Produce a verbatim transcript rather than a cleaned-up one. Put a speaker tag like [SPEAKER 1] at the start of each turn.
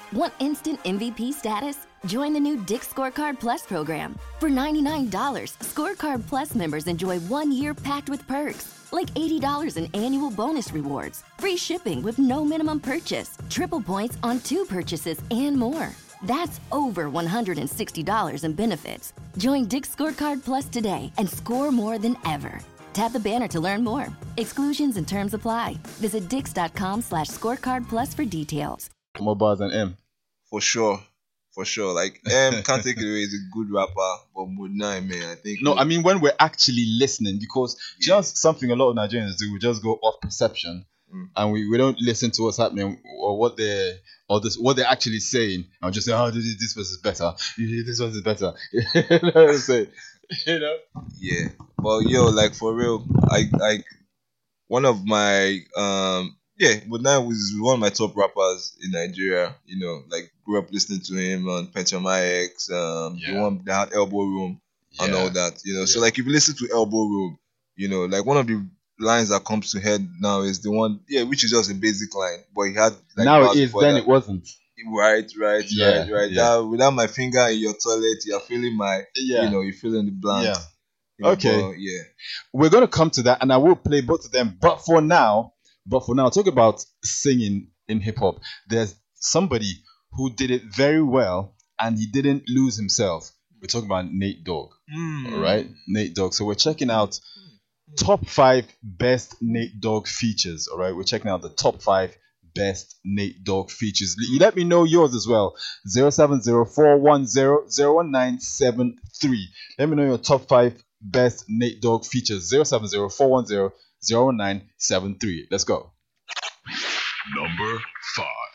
[SPEAKER 1] Want instant M V P status? Join the new Dick's Scorecard Plus program. For ninety-nine dollars, Scorecard Plus members enjoy one year packed with perks, like eighty dollars in annual bonus rewards, free shipping with no minimum purchase, triple points on two purchases, and more. That's over one hundred sixty dollars in benefits. Join Dick's Scorecard Plus today and score more than ever. Tap the banner to learn more. Exclusions and terms apply. Visit dix.com slash scorecard plus for details.
[SPEAKER 2] More bars than M.
[SPEAKER 3] For sure. For sure. Like, M, can't take it away, he's a good rapper, but Mood nine, man, I think...
[SPEAKER 2] No, I mean, when we're actually listening, because yeah. just something a lot of Nigerians do, we just go off perception, mm. and we, we don't listen to what's happening, or what they're, or this, what they're actually saying, and just say, oh, this, this one is better, this one is better. Say, you know?
[SPEAKER 3] Yeah. But, yo, like, for real, I, like, one of my... um. Yeah, but now he's one of my top rappers in Nigeria. You know, like grew up listening to him on Pentium I X, um, yeah. the one that had Elbow Room and yeah. all that. You know, yeah. so like if you listen to Elbow Room, you know, like one of the lines that comes to head now is the one, yeah, which is just a basic line, but he had like
[SPEAKER 2] now it is, then that. It wasn't.
[SPEAKER 3] Right, right, yeah, right, right. Yeah. That, without my finger in your toilet, you're feeling my, yeah. you know, you're feeling the blank.
[SPEAKER 2] Yeah.
[SPEAKER 3] You know,
[SPEAKER 2] okay.
[SPEAKER 3] But, yeah.
[SPEAKER 2] We're gonna come to that, and I will play both of them, but for now. But for now, talk about singing in hip hop. There's somebody who did it very well and he didn't lose himself. We're talking about Nate Dogg. Mm. All right? Nate Dogg. So we're checking out top five best Nate Dogg features. All right? We're checking out the top five best Nate Dogg features. You let me know yours as well. zero seven zero four one zero zero one nine seven three. Let me know your top five best Nate Dogg features. zero seven zero four one zero zero one nine seven three. Let's go.
[SPEAKER 4] Number five.